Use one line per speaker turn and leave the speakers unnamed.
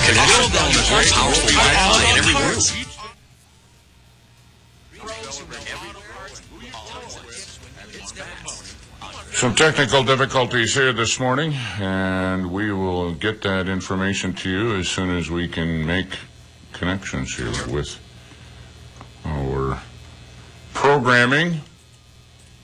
connection. More powerful Wi-Fi in every room.
Some technical difficulties here this morning, and we will get that information to you as soon as we can make connections here with our programming.